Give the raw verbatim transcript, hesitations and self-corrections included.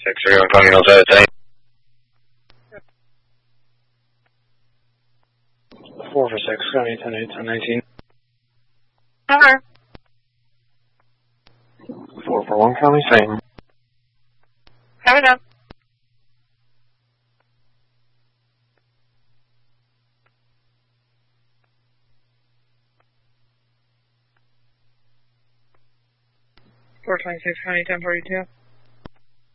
six three one County Hillside, ten. four for six, County ten eight, ten nineteen. Cover. four for one County, same. Cover up. four twenty-six County ten forty-two.